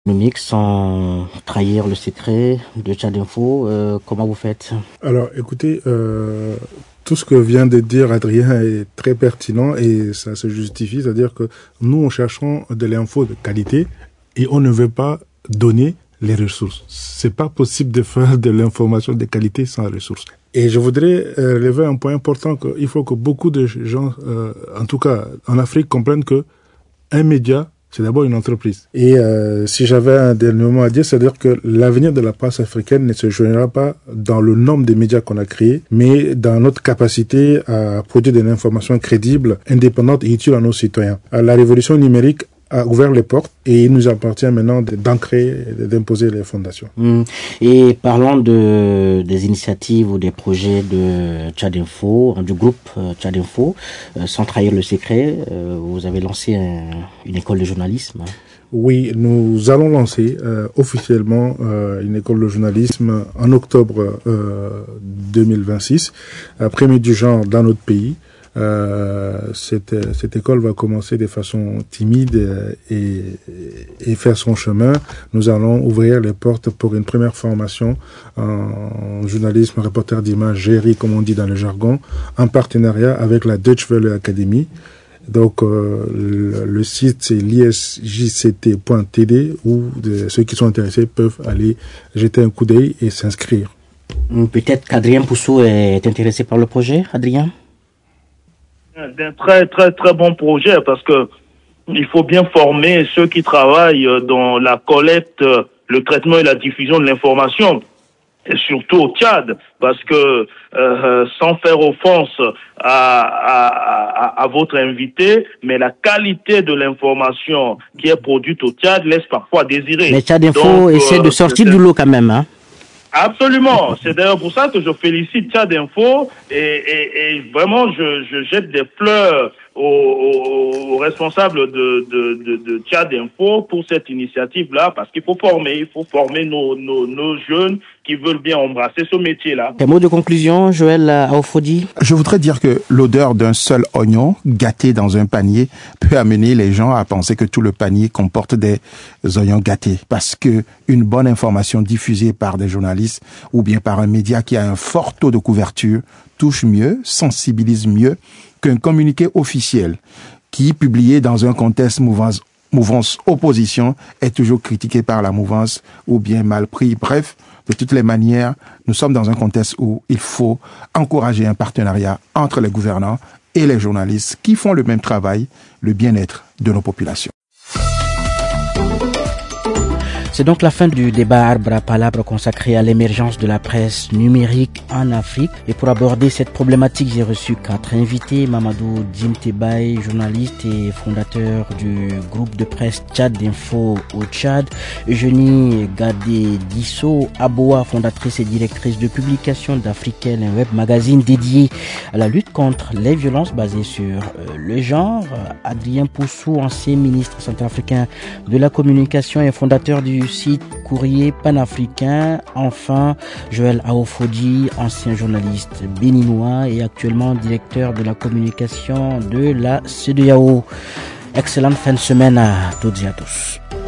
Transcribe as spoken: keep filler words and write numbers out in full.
économique sans trahir le secret de Tchad Info. Euh, comment vous faites? Alors, écoutez, euh, tout ce que vient de dire Adrien est très pertinent et ça se justifie. C'est-à-dire que nous, on cherchons de l'info de qualité et on ne veut pas donner les ressources. C'est pas possible de faire de l'information de qualité sans ressources. Et je voudrais euh, relever un point important, qu'il faut que beaucoup de gens, euh, en tout cas en Afrique, comprennent que un média, c'est d'abord une entreprise. Et euh, si j'avais un dernier mot à dire, c'est-à-dire que l'avenir de la presse africaine ne se jouera pas dans le nombre de médias qu'on a créés, mais dans notre capacité à produire de l'information crédible, indépendante et utile à nos citoyens. La révolution numérique a ouvert les portes et il nous appartient maintenant d'ancrer et d'imposer les fondations. Mmh. Et parlons de, des initiatives ou des projets de Tchad Info, du groupe Tchad Info. Euh, sans trahir le secret, euh, vous avez lancé un, une école de journalisme. Oui, nous allons lancer euh, officiellement euh, une école de journalisme en octobre euh, deux mille vingt-six, euh, premier du genre dans notre pays. Euh, cette, cette école va commencer de façon timide et, et faire son chemin. Nous allons ouvrir les portes pour une première formation en journalisme, reporter d'image, G R I comme on dit dans le jargon, en partenariat avec la Deutsche Welle Academy. Donc euh, le, le site c'est l'I S J C T point T D où de, ceux qui sont intéressés peuvent aller jeter un coup d'œil et s'inscrire. Peut-être qu'Adrien Poussou est intéressé par le projet, Adrien? D'un très très très bon projet parce que il faut bien former ceux qui travaillent dans la collecte, le traitement et la diffusion de l'information, et surtout au Tchad, parce que euh, sans faire offense à, à, à, à votre invité, mais la qualité de l'information qui est produite au Tchad laisse parfois désirer. Mais Tchad Info essaie euh, de sortir du lot quand même, hein? Absolument. C'est d'ailleurs pour ça que je félicite Tchad Info et, et, et vraiment je, je jette des fleurs aux, aux, aux responsables de, de, de, de Tchad Info pour cette initiative-là, parce qu'il faut former, il faut former nos, nos, nos jeunes qui veulent bien embrasser ce métier-là. Un mot de conclusion, Joël Aofodi? Je voudrais dire que l'odeur d'un seul oignon gâté dans un panier peut amener les gens à penser que tout le panier comporte des oignons gâtés. Parce que une bonne information diffusée par des journalistes ou bien par un média qui a un fort taux de couverture touche mieux, sensibilise mieux qu'un communiqué officiel qui, publié dans un contexte mouvance, mouvance opposition, est toujours critiqué par la mouvance ou bien mal pris. Bref, de toutes les manières, nous sommes dans un contexte où il faut encourager un partenariat entre les gouvernants et les journalistes qui font le même travail, le bien-être de nos populations. C'est donc la fin du débat Arbre à Palabre consacré à l'émergence de la presse numérique en Afrique. Et pour aborder cette problématique, j'ai reçu quatre invités. Mamadou Djimtebaye, journaliste et fondateur du groupe de presse Tchad Info au Tchad. Eugénie Gadé Disso Aboa, fondatrice et directrice de publication d'Africaine, un web magazine dédié à la lutte contre les violences basées sur le genre. Adrien Poussou, ancien ministre centrafricain de la communication et fondateur du site Courrier panafricain. Enfin, Joël Aofodi, ancien journaliste béninois et actuellement directeur de la communication de la C E D E A O. Excellente fin de semaine à toutes et à tous.